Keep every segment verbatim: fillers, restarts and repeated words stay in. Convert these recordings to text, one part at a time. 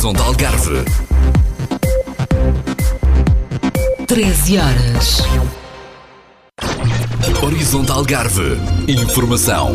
Horizonte Algarve. treze horas. Horizonte Algarve. Informação.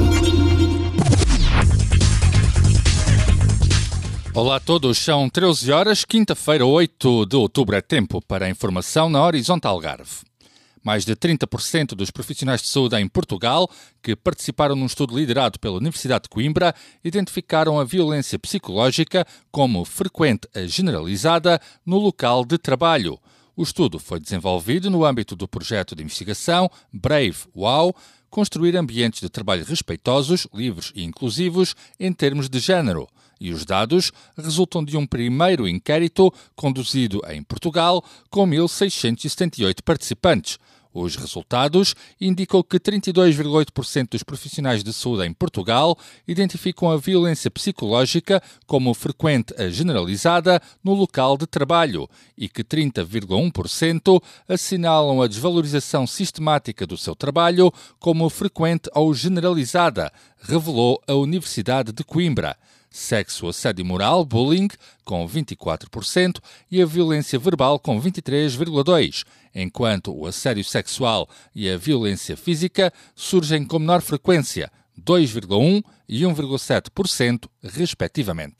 Olá a todos, são treze horas, quinta-feira, oito de outubro, é tempo para a informação na Horizonte Algarve. Mais de trinta por cento dos profissionais de saúde em Portugal que participaram num estudo liderado pela Universidade de Coimbra identificaram a violência psicológica como frequente a generalizada no local de trabalho. O estudo foi desenvolvido no âmbito do projeto de investigação Brave Wow, construir ambientes de trabalho respeitosos, livres e inclusivos em termos de género. E os dados resultam de um primeiro inquérito conduzido em Portugal com mil seiscentos e setenta e oito participantes. Os resultados indicam que trinta e dois vírgula oito por cento dos profissionais de saúde em Portugal identificam a violência psicológica como frequente a generalizada no local de trabalho e que trinta vírgula um por cento assinalam a desvalorização sistemática do seu trabalho como frequente ou generalizada, revelou a Universidade de Coimbra. Sexo, assédio moral, bullying, com vinte e quatro por cento e a violência verbal, com vinte e três vírgula dois por cento, enquanto o assédio sexual e a violência física surgem com menor frequência, dois vírgula um por cento e um vírgula sete por cento, respectivamente.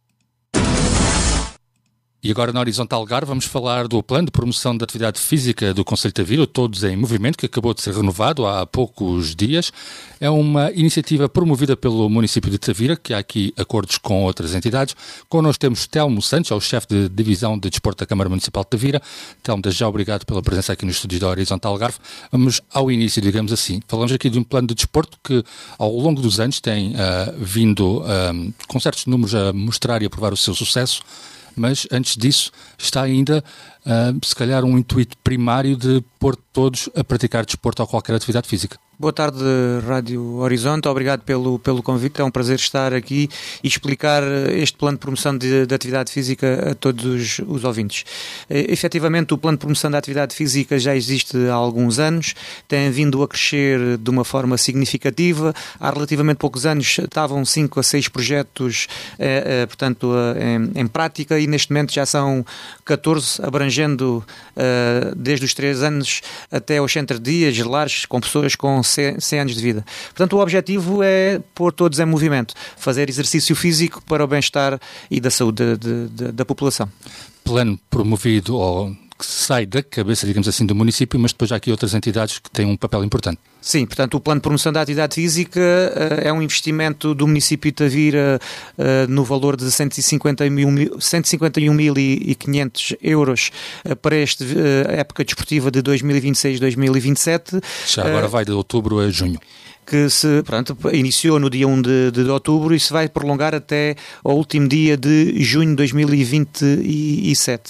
E agora na Horizonte Algarve vamos falar do Plano de Promoção da Atividade Física do Concelho de Tavira, Todos em Movimento, que acabou de ser renovado há poucos dias. É uma iniciativa promovida pelo município de Tavira, que há aqui acordos com outras entidades. Connosco temos Telmo Santos, é o chefe de Divisão de Desporto da Câmara Municipal de Tavira. Telmo, desde já obrigado pela presença aqui nos estúdios da Horizonte Algarve. Vamos ao início, digamos assim. Falamos aqui de um plano de desporto que ao longo dos anos tem uh, vindo uh, com certos números a mostrar e a provar o seu sucesso. Mas, antes disso, está ainda, uh, se calhar, um intuito primário de pôr todos a praticar desporto ou qualquer atividade física. Boa tarde, Rádio Horizonte. Obrigado pelo, pelo convite. É um prazer estar aqui e explicar este plano de promoção de, de atividade física a todos os, os ouvintes. E, efetivamente, o plano de promoção da atividade física já existe há alguns anos, tem vindo a crescer de uma forma significativa. Há relativamente poucos anos estavam cinco a seis projetos, eh, eh, portanto, eh, em, em prática, e neste momento já são catorze, abrangendo eh, desde os três anos até aos cento dias, lares, com pessoas com cem anos de vida. Portanto, o objetivo é pôr todos em movimento, fazer exercício físico para o bem-estar e da saúde de, de, da população. Plano promovido ou que sai da cabeça, digamos assim, do município, mas depois há aqui outras entidades que têm um papel importante. Sim, portanto, o Plano de Promoção da Atividade Física uh, é um investimento do município de Tavira uh, no valor de cento e cinquenta e um mil e quinhentos euros uh, para esta uh, época desportiva de dois mil e vinte e seis a dois mil e vinte e sete. Já agora uh, vai de outubro a junho. Que se, pronto, iniciou no dia primeiro de, de outubro e se vai prolongar até ao último dia de junho de dois mil e vinte e sete.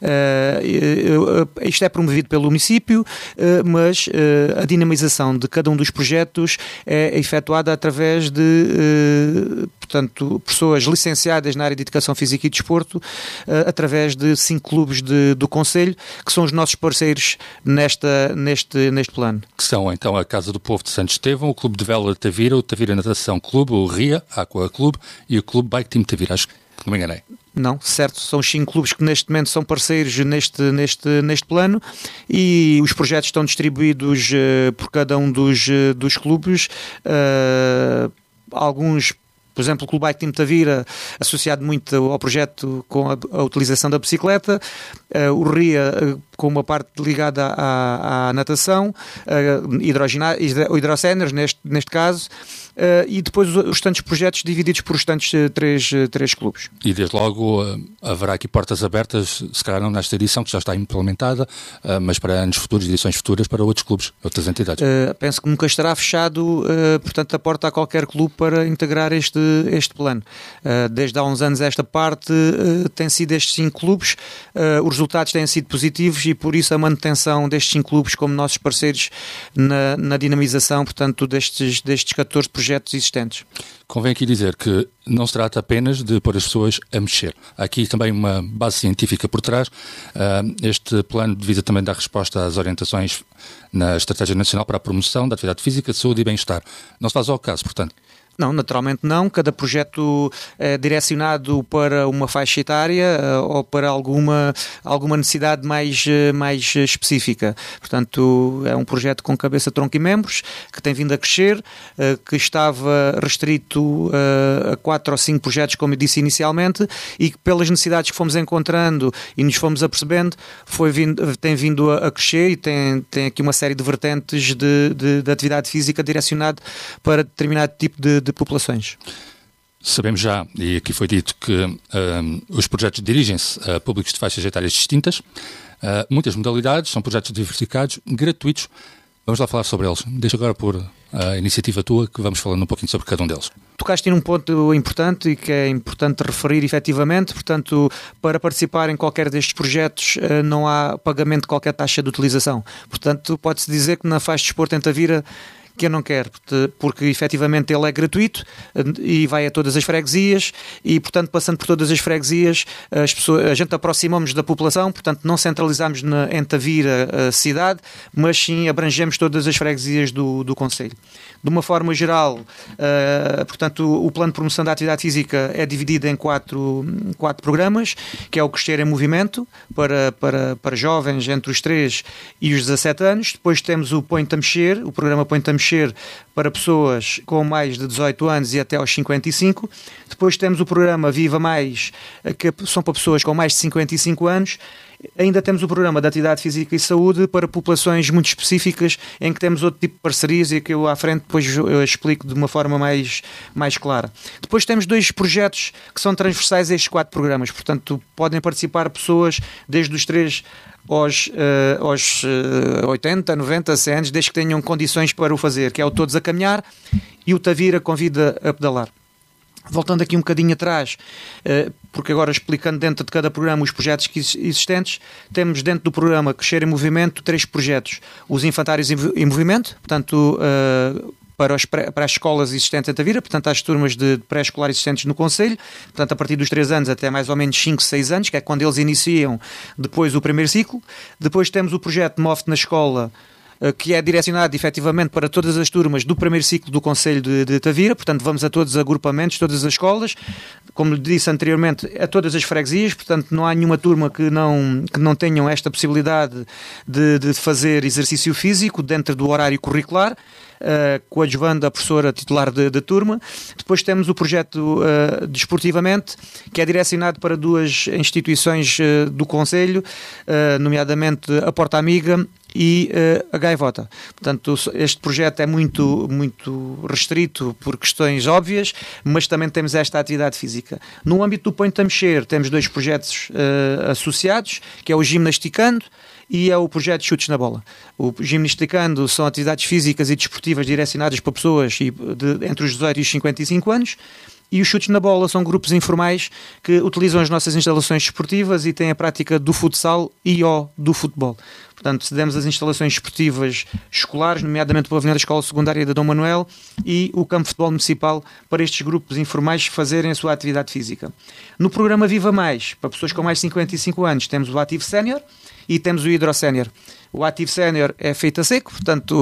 Uh, uh, isto é promovido pelo município, uh, mas uh, a dinamização de cada um dos projetos é efetuada através de uh, portanto, pessoas licenciadas na área de Educação Física e Desporto, uh, através de cinco clubes de, do Concelho, que são os nossos parceiros nesta, neste, neste plano. Que são então a Casa do Povo de Santo Estevão, o Clube de Vela de Tavira, o Tavira Natação Clube, o RIA, Aqua Clube e o Clube Bike Team Tavira. Acho que não me enganei. Não, certo, são os cinco clubes que neste momento são parceiros neste, neste, neste plano e os projetos estão distribuídos uh, por cada um dos, uh, dos clubes. Uh, alguns, por exemplo, o Clube Bike Team Tavira, associado muito ao projeto com a, a utilização da bicicleta, uh, o RIA uh, com uma parte ligada à, à natação, uh, hidrogena, hidro, hidrocéneros neste, neste caso, uh, e depois os, os restantes projetos divididos por restantes uh, três, uh, três clubes. E desde logo uh, haverá aqui portas abertas, se calhar não nesta edição que já está implementada, uh, mas para anos futuros, edições futuras para outros clubes, outras entidades. Uh, penso que nunca estará fechado, uh, portanto, a porta a qualquer clube para integrar este, este plano. Uh, desde há uns anos esta parte uh, tem sido estes cinco clubes, uh, os resultados têm sido positivos e por isso a manutenção destes cinco clubes como nossos parceiros na, na dinamização, portanto, destes, destes catorze projetos existentes. Convém aqui dizer que não se trata apenas de pôr as pessoas a mexer. Há aqui também uma base científica por trás. Este plano visa também dar resposta às orientações na Estratégia Nacional para a Promoção da Atividade Física, Saúde e Bem-Estar. Não se faz ao caso, portanto. Não, naturalmente não. Cada projeto é direcionado para uma faixa etária ou para alguma, alguma necessidade mais, mais específica. Portanto, é um projeto com cabeça, tronco e membros, que tem vindo a crescer, que estava restrito a quatro ou cinco projetos, como eu disse inicialmente, e que pelas necessidades que fomos encontrando e nos fomos apercebendo, foi vindo, tem vindo a crescer e tem, tem aqui uma série de vertentes de, de, de atividade física direcionada para determinado tipo de de populações. Sabemos já, e aqui foi dito, que um, os projetos dirigem-se a públicos de faixas etárias distintas, uh, muitas modalidades, são projetos diversificados, gratuitos. Vamos lá falar sobre eles. Deixa agora por a iniciativa tua, que vamos falando um pouquinho sobre cada um deles. Tocaste num ponto importante e que é importante referir efetivamente. Portanto, para participar em qualquer destes projetos não há pagamento de qualquer taxa de utilização. Portanto, pode-se dizer que na faixa de desporto em Tavira que eu não quero, porque, porque efetivamente ele é gratuito e vai a todas as freguesias e, portanto, passando por todas as freguesias, as pessoas, a gente aproximamos da população, portanto, não centralizamos na, em Tavira a cidade, mas sim abrangemos todas as freguesias do, do concelho. De uma forma geral, uh, portanto, o, o plano de promoção da atividade física é dividido em quatro, quatro programas, que é o Crescer em Movimento, para, para, para jovens entre os três e os dezassete anos. Depois temos o Põe-te a Mexer, o programa Põe-te a Mexer para pessoas com mais de dezoito anos e até aos cinquenta e cinco. Depois temos o programa Viva Mais, que são para pessoas com mais de cinquenta e cinco anos. Ainda temos o programa de Atividade Física e Saúde para populações muito específicas, em que temos outro tipo de parcerias e que eu à frente depois eu explico de uma forma mais, mais clara. Depois temos dois projetos que são transversais a estes quatro programas, portanto podem participar pessoas desde os três aos, uh, aos uh, oitenta, noventa, cem anos, desde que tenham condições para o fazer, que é o Todos a Caminhar e o Tavira Convida a Pedalar. Voltando aqui um bocadinho atrás, porque agora explicando dentro de cada programa os projetos existentes, temos dentro do programa Crescer em Movimento três projetos. Os Infantários em Movimento, portanto, para, os pré, para as escolas existentes em Tavira, portanto, às turmas de pré-escolar existentes no concelho, portanto, a partir dos três anos até mais ou menos cinco, seis anos, que é quando eles iniciam depois o primeiro ciclo. Depois temos o projeto Move-te na Escola, que é direcionado efetivamente para todas as turmas do primeiro ciclo do Concelho de, de Tavira, portanto vamos a todos os agrupamentos, todas as escolas, como disse anteriormente, a todas as freguesias, portanto não há nenhuma turma que não, que não tenham esta possibilidade de, de fazer exercício físico dentro do horário curricular, Uh, coadjuvando a professora titular da de, de turma. Depois temos o projeto uh, Desportivamente, que é direcionado para duas instituições uh, do Concelho, uh, nomeadamente a Porta Amiga e uh, a Gaivota. Portanto, este projeto é muito, muito restrito por questões óbvias, mas também temos esta atividade física. No âmbito do Põe-te a Mexer, temos dois projetos uh, associados, que é o Gimnasticando e é o projeto Chutes na Bola. O Gimnasticando são atividades físicas e desportivas direcionadas para pessoas de, entre os dezoito e os cinquenta e cinco anos, e os Chutes na Bola são grupos informais que utilizam as nossas instalações desportivas e têm a prática do futsal e ou do futebol. Portanto, cedemos as instalações esportivas escolares, nomeadamente o pavilhão da Escola Secundária de Dom Manuel e o campo de futebol municipal, para estes grupos informais fazerem a sua atividade física. No programa Viva Mais, para pessoas com mais de cinquenta e cinco anos, temos o Ativo Sénior e temos o Hidro Sénior. O Ativo Sénior é feito a seco, portanto,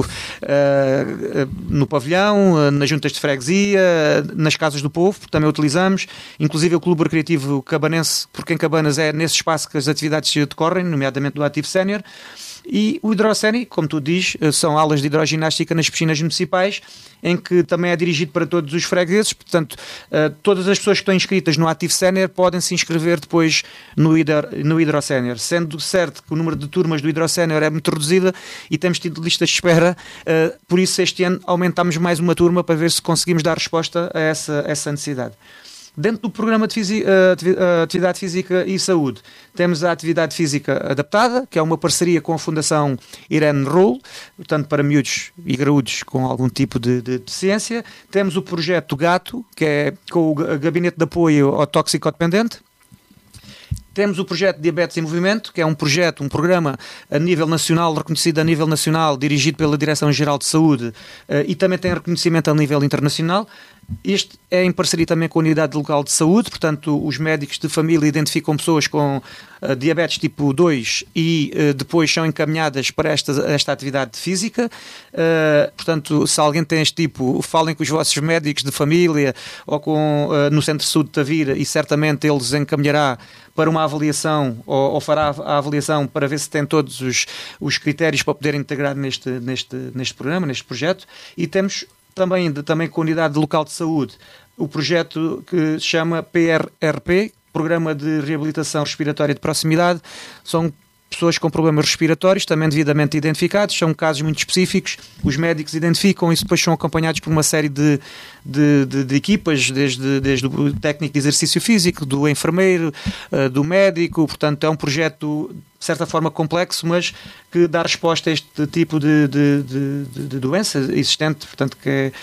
uh, no pavilhão, uh, nas juntas de freguesia, uh, nas casas do povo, também utilizamos, inclusive o Clube Recreativo Cabanense, porque em Cabanas é nesse espaço que as atividades decorrem, nomeadamente do Ativo Sénior. E o hidrocénico, como tu dizes, são aulas de hidroginástica nas piscinas municipais, em que também é dirigido para todos os fregueses, portanto, todas as pessoas que estão inscritas no Ativo Sénior podem se inscrever depois no, hidro, no hidrosénior, sendo certo que o número de turmas do hidrosénior é muito reduzido e temos tido listas de espera, por isso este ano aumentamos mais uma turma para ver se conseguimos dar resposta a essa, a essa necessidade. Dentro do programa de fisi- Atividade Física e Saúde, temos a Atividade Física Adaptada, que é uma parceria com a Fundação Irene Roll, portanto para miúdos e graúdos com algum tipo de, de deficiência. Temos o projeto Gato, que é com o Gabinete de Apoio ao Toxicodependente. Temos o projeto Diabetes em Movimento, que é um projeto, um programa a nível nacional, reconhecido a nível nacional, dirigido pela Direção-Geral de Saúde, uh, e também tem reconhecimento a nível internacional. Este é em parceria também com a Unidade Local de Saúde, portanto os médicos de família identificam pessoas com uh, diabetes tipo dois e uh, depois são encaminhadas para esta, esta atividade física. Uh, portanto, se alguém tem este tipo, falem com os vossos médicos de família ou com, uh, no Centro de Saúde de Tavira e certamente eles encaminhará para uma avaliação ou, ou fará a avaliação para ver se tem todos os, os critérios para poder integrar neste, neste, neste programa, neste projeto. E temos também, de, também com a Unidade Local de Saúde o projeto que se chama P R R P, Programa de Reabilitação Respiratória de Proximidade. São pessoas com problemas respiratórios, também devidamente identificados, são casos muito específicos, os médicos identificam e depois são acompanhados por uma série de, de, de, de equipas, desde, desde o técnico de exercício físico, do enfermeiro, uh, do médico. Portanto é um projeto de certa forma complexo, mas que dá resposta a este tipo de, de, de, de doença existente, portanto que é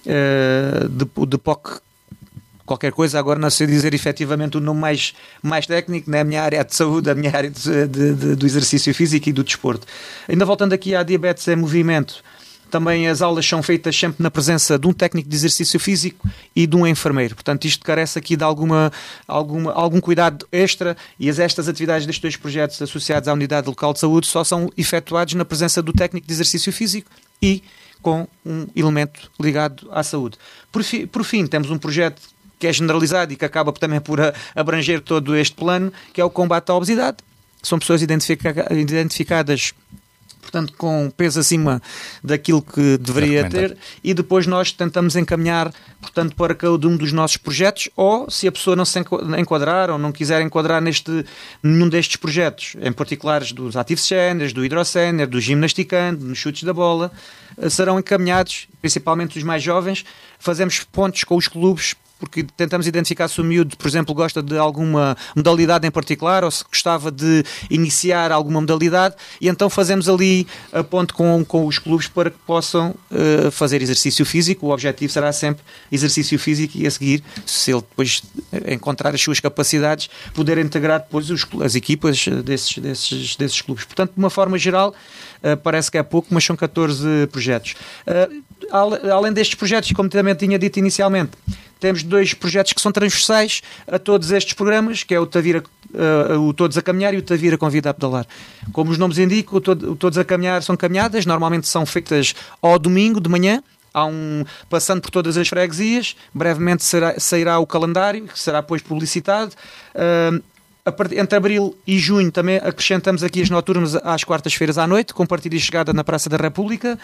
uh, de, de P O C qualquer coisa. Agora não sei dizer efetivamente o nome mais, mais técnico, na minha área de saúde, a minha área de, de, de, do exercício físico e do desporto. Ainda voltando aqui à diabetes em movimento, também as aulas são feitas sempre na presença de um técnico de exercício físico e de um enfermeiro. Portanto, isto carece aqui de alguma, alguma, algum cuidado extra, e as, estas atividades destes dois projetos associados à Unidade Local de Saúde só são efetuados na presença do técnico de exercício físico e com um elemento ligado à saúde. Por, fi, por fim, temos um projeto que é generalizado e que acaba também por abranger todo este plano, que é o combate à obesidade. São pessoas identifica- identificadas, portanto, com peso acima daquilo que deveria ter, e depois nós tentamos encaminhar, portanto, para cada um dos nossos projetos, ou se a pessoa não se enquadrar ou não quiser enquadrar neste, nenhum destes projetos, em particulares dos active séniores, do hidrosénior, do gimnasticando, nos chutes da bola, serão encaminhados, principalmente os mais jovens. Fazemos pontos com os clubes, porque tentamos identificar se o miúdo, por exemplo, gosta de alguma modalidade em particular ou se gostava de iniciar alguma modalidade, e então fazemos ali a ponte com, com os clubes para que possam uh, fazer exercício físico. O objetivo será sempre exercício físico e, a seguir, se ele depois encontrar as suas capacidades, poder integrar depois os, as equipas desses, desses, desses clubes. Portanto, de uma forma geral, uh, parece que é pouco, mas são catorze projetos. Uh, além destes projetos, como também tinha dito inicialmente, temos dois projetos que são transversais a todos estes programas, que é o Tavira, uh, o Todos a Caminhar e o Tavira Convida a Pedalar. Como os nomes indicam, o, todo, o Todos a Caminhar são caminhadas, normalmente são feitas ao domingo de manhã, há um, passando por todas as freguesias. Brevemente será, sairá o calendário, que será depois publicitado. Uh, Entre abril e junho também acrescentamos aqui as noturnas às quartas-feiras à noite, com partida e chegada na Praça da República.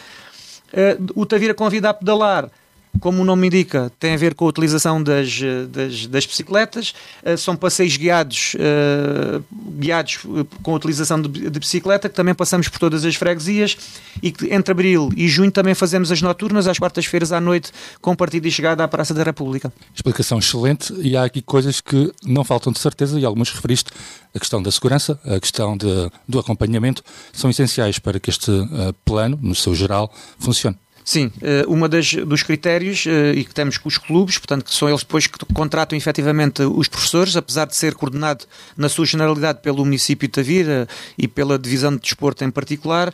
Uh, o Tavira Convida a Pedalar, como o nome indica, tem a ver com a utilização das, das, das bicicletas. Uh, são passeios guiados, uh, guiados com a utilização de, de bicicleta, que também passamos por todas as freguesias, e que entre abril e junho também fazemos as noturnas às quartas-feiras à noite, com partida e chegada à Praça da República. Explicação excelente, e há aqui coisas que não faltam de certeza, e algumas referiste. A questão da segurança, a questão de, do acompanhamento, são essenciais para que este uh, plano, no seu geral, funcione. Sim, uma das, dos critérios, e que temos com os clubes, portanto, que são eles depois que contratam efetivamente os professores, apesar de ser coordenado na sua generalidade pelo município de Tavira e pela divisão de desporto em particular,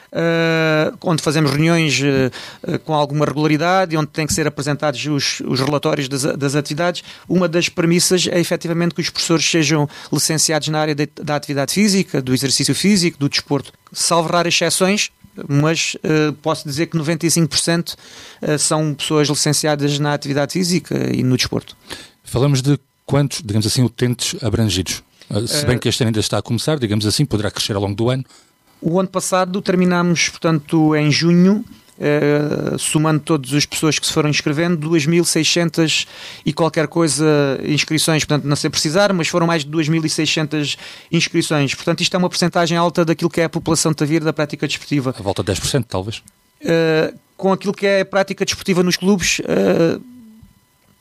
Uh, onde fazemos reuniões uh, com alguma regularidade e onde têm que ser apresentados os, os relatórios das, das atividades. Uma das premissas é efetivamente que os professores sejam licenciados na área de, da atividade física, do exercício físico, do desporto. Salvo raras exceções, mas uh, posso dizer que noventa e cinco por cento uh, são pessoas licenciadas na atividade física e no desporto. Falamos de quantos, digamos assim, utentes abrangidos? Uh, se bem que este ano ainda está a começar, digamos assim, poderá crescer ao longo do ano. O ano passado terminámos, portanto, em junho, eh, somando todas as pessoas que se foram inscrevendo, duas mil e seiscentas e qualquer coisa inscrições, portanto, não sei precisar, mas foram mais de duas mil e seiscentas inscrições. Portanto, isto é uma percentagem alta daquilo que é a população de Tavira da prática desportiva. A volta de dez por cento, talvez. Eh, com aquilo que é a prática desportiva nos clubes, eh,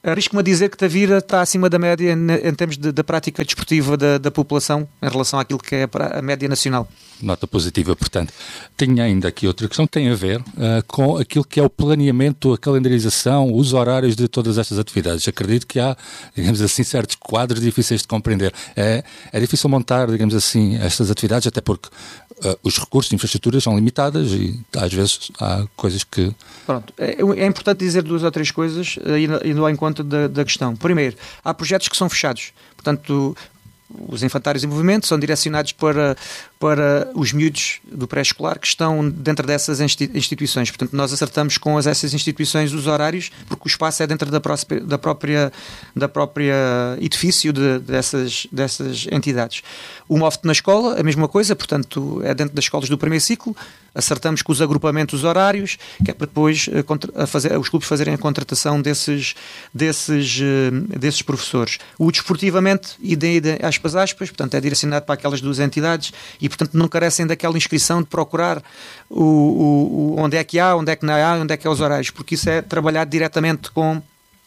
Arrisco-me a dizer que Tavira está acima da média em, em termos de, da prática desportiva da, da população em relação àquilo que é a média nacional. Nota positiva, portanto. Tenho ainda aqui outra questão que tem a ver uh, com aquilo que é o planeamento, a calendarização, os horários de todas estas atividades. Acredito que há, digamos assim, certos quadros difíceis de compreender. É, é difícil montar, digamos assim, estas atividades, até porque uh, os recursos de infraestrutura são limitados e às vezes há coisas que... Pronto, é, é importante dizer duas ou três coisas indo ao encontro da, da questão. Primeiro, há projetos que são fechados, portanto... Os infantários em movimento são direcionados para, para os miúdos do pré-escolar que estão dentro dessas instituições. Portanto, nós acertamos com essas instituições os horários, porque o espaço é dentro da, própria, da, própria, da própria edifício de, dessas, dessas entidades. O Move-te na escola, a mesma coisa, portanto, é dentro das escolas do primeiro ciclo. Acertamos com os agrupamentos horários, que é para depois a fazer, os clubes fazerem a contratação desses, desses, desses professores. O desportivamente, idem aspas, aspas, portanto é direcionado para aquelas duas entidades e, portanto, não carecem daquela inscrição de procurar o, o, o, onde é que há, onde é que não há, onde é que há os horários, porque isso é trabalhado diretamente com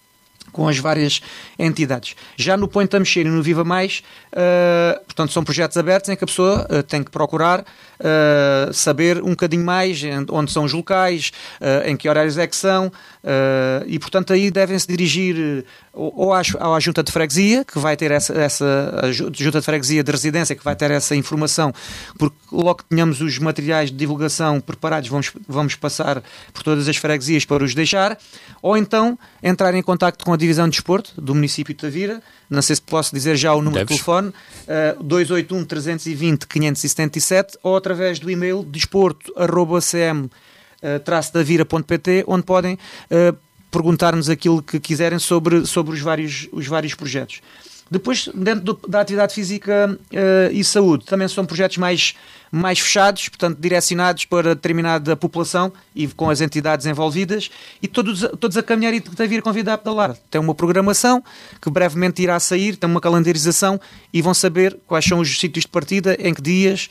com as várias entidades. Já no Põe-te a Mexer e no Viva Mais, uh, portanto, são projetos abertos em que a pessoa uh, tem que procurar uh, saber um bocadinho mais onde são os locais, uh, em que horários é que são, uh, e, portanto, aí devem-se dirigir uh, ou à, à Junta de Freguesia, que vai ter essa, essa a Junta de Freguesia de Residência, que vai ter essa informação, porque logo que tenhamos os materiais de divulgação preparados, vamos, vamos passar por todas as freguesias para os deixar, ou então entrar em contacto com a Divisão de Desporto do município de Tavira, não sei se posso dizer já o número Deves. de telefone, uh, dois oito um, três dois zero, cinco sete sete, ou através do e-mail desporto arroba c m traço davira ponto p t, onde podem uh, perguntar-nos aquilo que quiserem sobre, sobre os, vários, os vários projetos. Depois, dentro do, da atividade física uh, e saúde, também são projetos mais, mais fechados, portanto, direcionados para determinada população e com as entidades envolvidas, e todos, todos a caminhar e a vir convidar a pedalar. Tem uma programação que brevemente irá sair, tem uma calendarização e vão saber quais são os sítios de partida, em que dias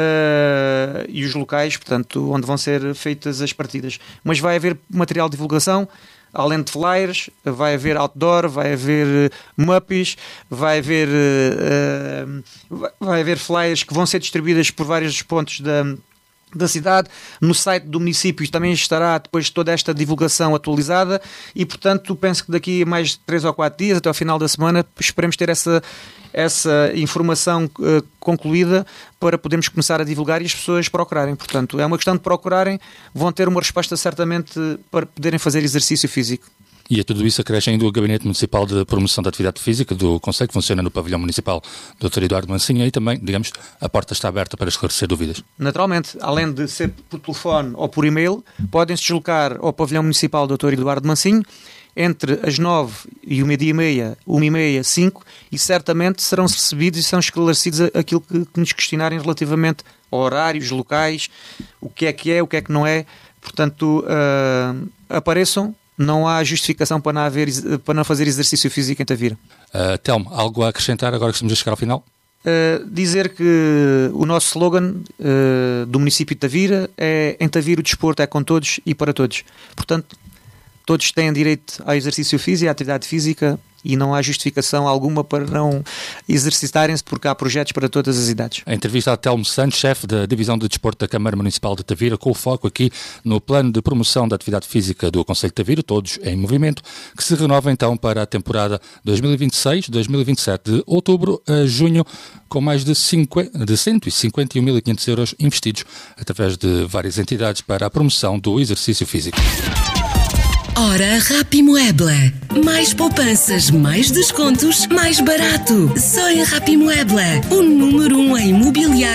uh, e os locais, portanto, onde vão ser feitas as partidas. Mas vai haver material de divulgação. Além de flyers, vai haver outdoor, vai haver uh, muppies, vai haver, uh, uh, vai haver flyers que vão ser distribuídas por vários pontos da, da cidade. No site do município também estará depois toda esta divulgação atualizada e, portanto, penso que daqui a mais três ou quatro dias, até ao final da semana, esperemos ter essa, essa informação uh, concluída para podermos começar a divulgar e as pessoas procurarem. Portanto, é uma questão de procurarem, vão ter uma resposta certamente para poderem fazer exercício físico. E a tudo isso acresce ainda o Gabinete Municipal de Promoção da Atividade Física do Conselho, que funciona no pavilhão municipal doutor Eduardo Mansinho, e também, digamos, a porta está aberta para esclarecer dúvidas. Naturalmente, além de ser por telefone ou por e-mail, podem-se deslocar ao pavilhão municipal doutor Eduardo Mansinho entre as nove e o meio-dia e meia, uma e meia, cinco, e certamente serão recebidos e são esclarecidos aquilo que, que nos questionarem relativamente a horários, locais, o que é que é, o que é que não é. Portanto, uh, apareçam, não há justificação para não, haver, para não fazer exercício físico em Tavira. Uh, Telmo, algo a acrescentar agora que estamos a chegar ao final? Uh, dizer que o nosso slogan uh, do município de Tavira é: em Tavira o desporto é com todos e para todos. Portanto, todos têm direito ao exercício físico e à atividade física e não há justificação alguma para não exercitarem-se, porque há projetos para todas as idades. A entrevista a Telmo Santos, chefe da Divisão de Desporto da Câmara Municipal de Tavira, com o foco aqui no plano de promoção da atividade física do Concelho de Tavira, todos em movimento, que se renova então para a temporada dois mil e vinte e seis dois mil e vinte e sete, de outubro a junho, com mais de, cinquenta, de cento e cinquenta e um mil e quinhentos euros investidos através de várias entidades para a promoção do exercício físico. Ora, Rapimueble. Mais poupanças, mais descontos, mais barato. Só em Rapimueble, o número um em imobiliário.